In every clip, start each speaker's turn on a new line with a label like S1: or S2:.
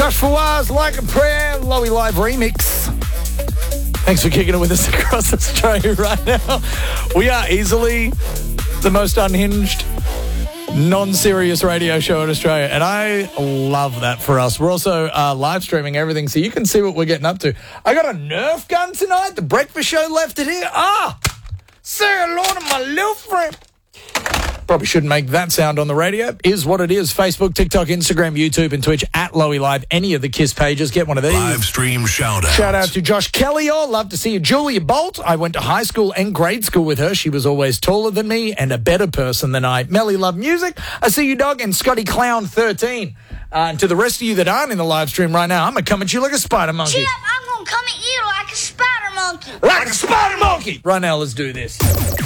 S1: Josh Fawaz, Like a Prayer, Lowy Live remix. Thanks for kicking it with us across Australia right now. We are easily the most unhinged, non-serious radio show in Australia, and I love that for us. We're also live streaming everything, so you can see what we're getting up to. I got a Nerf gun tonight. The breakfast show left it here. Say hello to my little friend. Probably shouldn't make that sound on the radio. Is what it is. Facebook, TikTok, Instagram, YouTube, and Twitch at Lowy Live. Any of the KISS pages. Get one of these.
S2: Live stream shout out.
S1: Shout out to Josh Kelly. Love to see you. Julia Bolt. I went to high school and grade school with her. She was always taller than me and a better person than I. Melly Love Music. I see you, dog. And Scotty Clown 13. And to the rest of you that aren't in the live stream right now, I'm going to come at you like a spider monkey.
S3: Chip, I'm going to come at you like a spider monkey.
S1: Like a spider monkey. Right now, let's do this.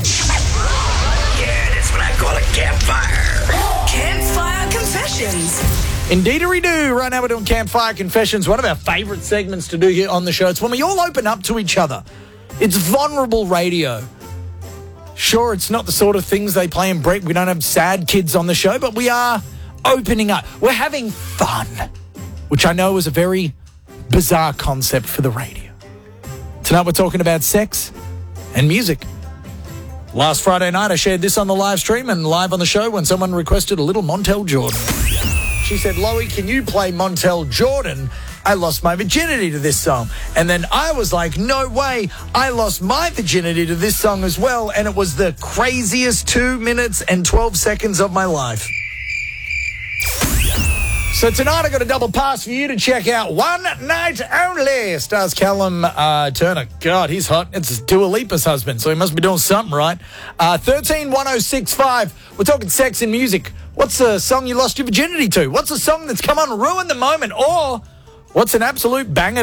S4: Yeah, that's what I call a campfire.
S5: Campfire Confessions.
S1: Indeed-a-doo. Right now we're doing Campfire Confessions, one of our favourite segments to do here on the show. It's when we all open up to each other. It's vulnerable radio. Sure, it's not the sort of things they play in Brett. We don't have sad kids on the show, but we are opening up. We're having fun, which I know is a very bizarre concept for the radio. Tonight we're talking about sex and music. Last Friday night, I shared this on the live stream and live on the show when someone requested a little Montel Jordan. She said, Lowy, can you play Montel Jordan? I lost my virginity to this song. And then I was like, no way. I lost my virginity to this song as well. And it was the craziest 2 minutes and 12 seconds of my life. So tonight I got a double pass for you to check out One Night Only. Stars Callum Turner. God, he's hot. It's Dua Lipa's husband, so he must be doing something right. 131065. We're talking sex and music. What's a song you lost your virginity to? What's a song that's come on and ruined the moment? Or what's an absolute banger?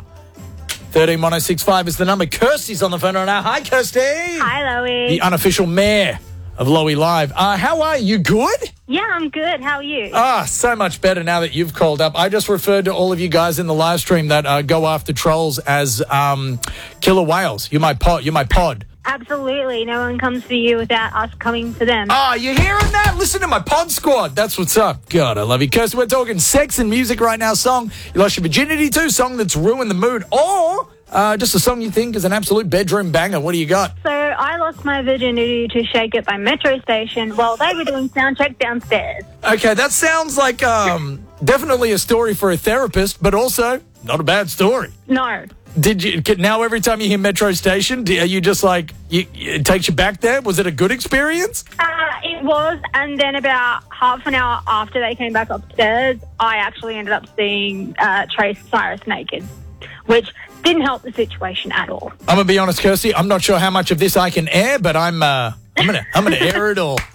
S1: 131065 is the number. Kirsty's on the phone right now. Hi, Kirsty.
S6: Hi, Lowy.
S1: The unofficial mayor of Lowy Live. How are you? Good?
S6: Yeah, I'm good. How are you?
S1: So much better now that you've called up. I just referred to all of you guys in the live stream that go after trolls as killer whales. You're my pod.
S6: Absolutely. No one comes for you without us coming for them.
S1: You hearing that? Listen to my pod squad. That's what's up. God, I love you. Kirsty, we're talking sex and music right now. Song you lost your virginity to, song that's ruined the mood, or just a song you think is an absolute bedroom banger. What do you got?
S6: So I lost my virginity to Shake It by Metro Station while they were doing sound check downstairs.
S1: Okay, that sounds like definitely a story for a therapist, but also not a bad story.
S6: No.
S1: Did you now every time you hear Metro Station, are you just like it takes you back there? Was it a good experience?
S6: It was, and then about half an hour after they came back upstairs, I actually ended up seeing Trace Cyrus naked, which didn't help the situation at all.
S1: I'm gonna be honest, Kirsty. I'm not sure how much of this I can air, but I'm gonna air it all.